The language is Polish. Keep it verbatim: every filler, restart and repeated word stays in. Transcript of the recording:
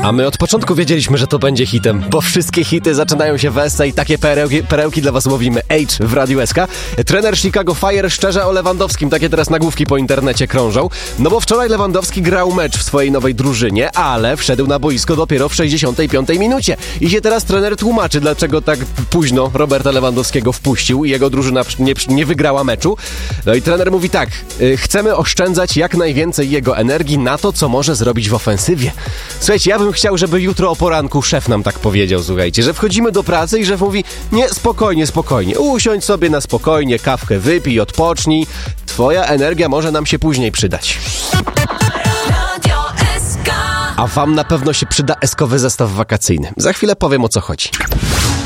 A my od początku wiedzieliśmy, że to będzie hitem, bo wszystkie hity zaczynają się w S i takie perełki, perełki dla was łowimy. H w Radiu S K. Trener Chicago Fire szczerze o Lewandowskim, takie teraz nagłówki po internecie krążą. No bo wczoraj Lewandowski grał mecz w swojej nowej drużynie, ale wszedł na boisko dopiero w sześćdziesiątej piątej minucie. I się teraz trener tłumaczy, dlaczego tak późno Roberta Lewandowskiego wpuścił i jego drużyna nie, nie wygrała meczu. No i trener mówi tak, yy, chcemy oszczędzać jak najwięcej jego energii na to, co może zrobić w ofensywie. Słuchajcie, ja bym chciał, żeby jutro o poranku szef nam tak powiedział, słuchajcie, że wchodzimy do pracy i szef mówi, nie, spokojnie, spokojnie, usiądź sobie na spokojnie, kawkę wypij, odpocznij, twoja energia może nam się później przydać. A wam na pewno się przyda eskowy zestaw wakacyjny. Za chwilę powiem, o co chodzi.